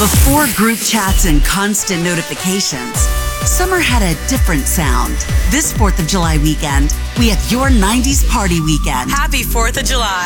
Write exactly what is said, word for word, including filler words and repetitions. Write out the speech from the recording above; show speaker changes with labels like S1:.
S1: Before group chats and constant notifications, summer had a different sound. This fourth of July weekend, we have your nineties party weekend.
S2: Happy fourth of July.